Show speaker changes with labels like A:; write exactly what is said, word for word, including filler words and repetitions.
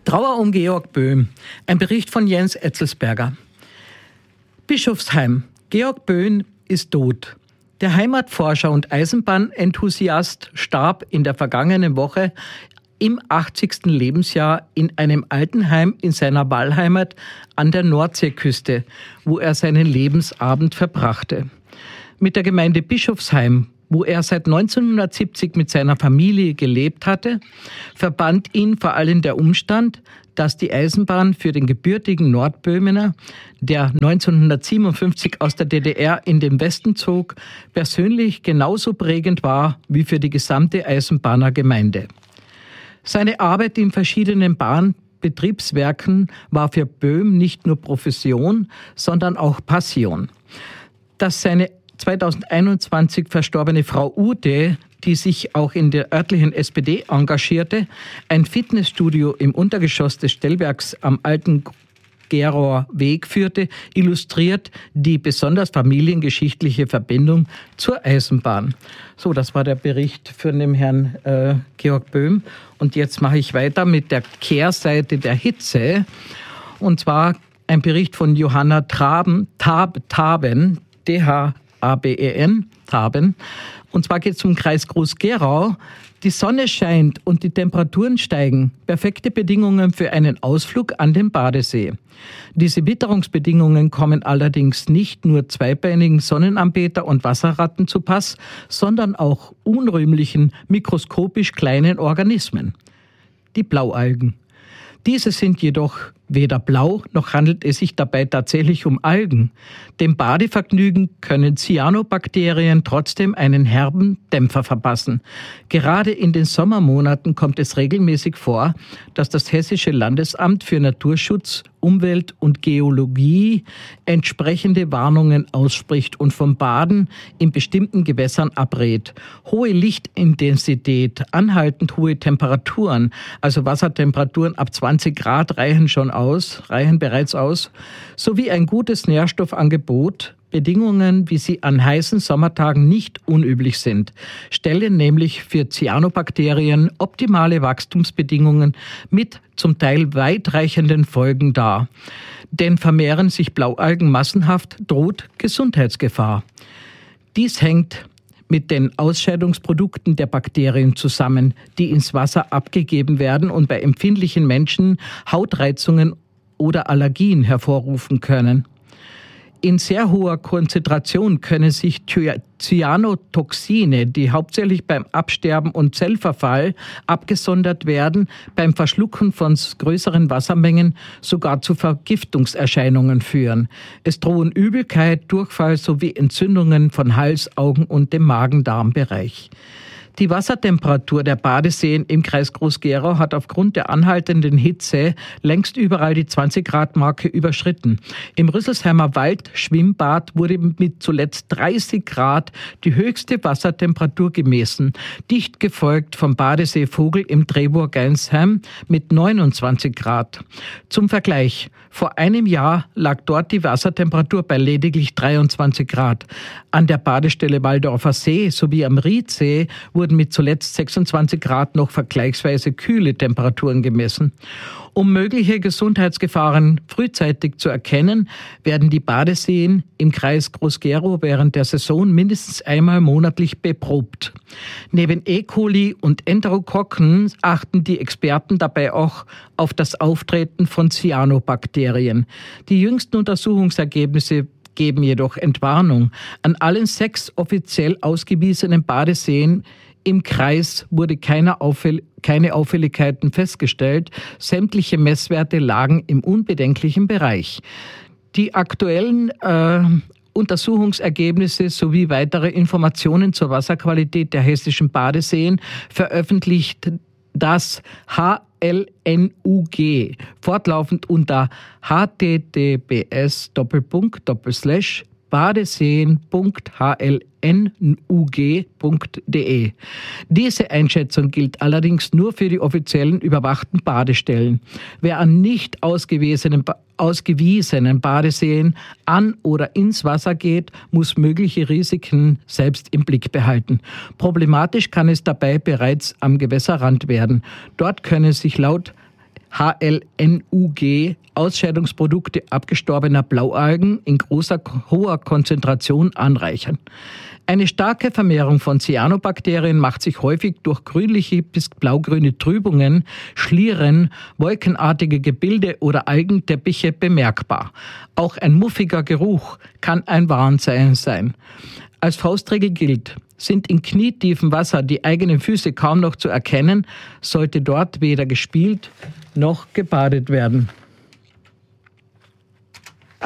A: Trauer um Georg Böhm. Ein Bericht von Jens Etzelsberger. Bischofsheim. Georg Böhm ist tot. Der Heimatforscher und Eisenbahnenthusiast starb in der vergangenen Woche im achtzigsten Lebensjahr in einem Altenheim in seiner Wahlheimat an der Nordseeküste, wo er seinen Lebensabend verbrachte. Mit der Gemeinde Bischofsheim, wo er seit neunzehnhundertsiebzig mit seiner Familie gelebt hatte, verband ihn vor allem der Umstand, dass die Eisenbahn für den gebürtigen Nordböhmener, der neunzehnhundertsiebenundfünfzig aus der D D R in den Westen zog, persönlich genauso prägend war wie für die gesamte Eisenbahnergemeinde. Seine Arbeit in verschiedenen Bahnbetriebswerken war für Böhm nicht nur Profession, sondern auch Passion. Dass seine zweitausendeinundzwanzig verstorbene Frau Ute, die sich auch in der örtlichen S P D engagierte, ein Fitnessstudio im Untergeschoss des Stellwerks am alten Gerower Weg führte, illustriert die besonders familiengeschichtliche Verbindung zur Eisenbahn. So, das war der Bericht für den Herrn äh, Georg Böhm. Und jetzt mache ich weiter mit der Kehrseite der Hitze. Und zwar ein Bericht von Johanna Traben, Tab, Taben, D H A B E N, Taben. Und zwar geht es um Kreis Groß-Gerau. Die Sonne scheint und die Temperaturen steigen. Perfekte Bedingungen für einen Ausflug an den Badesee. Diese Witterungsbedingungen kommen allerdings nicht nur zweibeinigen Sonnenanbeter und Wasserratten zu Pass, sondern auch unrühmlichen, mikroskopisch kleinen Organismen. Die Blaualgen. Diese sind jedoch weder blau, noch handelt es sich dabei tatsächlich um Algen. Dem Badevergnügen können Cyanobakterien trotzdem einen herben Dämpfer verpassen. Gerade in den Sommermonaten kommt es regelmäßig vor, dass das Hessische Landesamt für Naturschutz, Umwelt und Geologie entsprechende Warnungen ausspricht und vom Baden in bestimmten Gewässern abrät. Hohe Lichtintensität, anhaltend hohe Temperaturen, also Wassertemperaturen ab zwanzig Grad reichen schon aus, reichen bereits aus, sowie ein gutes Nährstoffangebot, Bedingungen, wie sie an heißen Sommertagen nicht unüblich sind, stellen nämlich für Cyanobakterien optimale Wachstumsbedingungen mit zum Teil weitreichenden Folgen dar. Denn vermehren sich Blaualgen massenhaft, droht Gesundheitsgefahr. Dies hängt mit den Ausscheidungsprodukten der Bakterien zusammen, die ins Wasser abgegeben werden und bei empfindlichen Menschen Hautreizungen oder Allergien hervorrufen können. In sehr hoher Konzentration können sich Cyanotoxine, die hauptsächlich beim Absterben und Zellverfall abgesondert werden, beim Verschlucken von größeren Wassermengen sogar zu Vergiftungserscheinungen führen. Es drohen Übelkeit, Durchfall sowie Entzündungen von Hals, Augen und dem Magen-Darm-Bereich. Die Wassertemperatur der Badeseen im Kreis Groß-Gerau hat aufgrund der anhaltenden Hitze längst überall die zwanzig-Grad-Marke überschritten. Im Rüsselsheimer Wald-Schwimmbad wurde mit zuletzt dreißig Grad die höchste Wassertemperatur gemessen, dicht gefolgt vom Badesee Vogel im Drehburg-Geinsheim mit neunundzwanzig Grad. Zum Vergleich, vor einem Jahr lag dort die Wassertemperatur bei lediglich dreiundzwanzig Grad. An der Badestelle Waldorfer See sowie am Riedsee wurden mit zuletzt sechsundzwanzig Grad noch vergleichsweise kühle Temperaturen gemessen. Um mögliche Gesundheitsgefahren frühzeitig zu erkennen, werden die Badeseen im Kreis Groß-Gerau während der Saison mindestens einmal monatlich beprobt. Neben E. coli und Enterokokken achten die Experten dabei auch auf das Auftreten von Cyanobakterien. Die jüngsten Untersuchungsergebnisse geben jedoch Entwarnung. An allen sechs offiziell ausgewiesenen Badeseen im Kreis wurde keine, Auffäll- keine Auffälligkeiten festgestellt. Sämtliche Messwerte lagen im unbedenklichen Bereich. Die aktuellen äh, Untersuchungsergebnisse sowie weitere Informationen zur Wasserqualität der hessischen Badeseen veröffentlicht das H L N U G fortlaufend unter h t t p s Doppelpunkt Doppelslash badeseen punkt h l n u g punkt d e. Diese Einschätzung gilt allerdings nur für die offiziellen überwachten Badestellen. Wer an nicht ausgewiesenen, ausgewiesenen Badeseen an oder ins Wasser geht, muss mögliche Risiken selbst im Blick behalten. Problematisch kann es dabei bereits am Gewässerrand werden. Dort können sich laut H L N U G, Ausscheidungsprodukte abgestorbener Blaualgen in großer, hoher Konzentration anreichern. Eine starke Vermehrung von Cyanobakterien macht sich häufig durch grünliche bis blaugrüne Trübungen, Schlieren, wolkenartige Gebilde oder Algenteppiche bemerkbar. Auch ein muffiger Geruch kann ein Warnzeichen sein. Als Faustregel gilt: Sind in knietiefem Wasser die eigenen Füße kaum noch zu erkennen, sollte dort weder gespielt noch gebadet werden.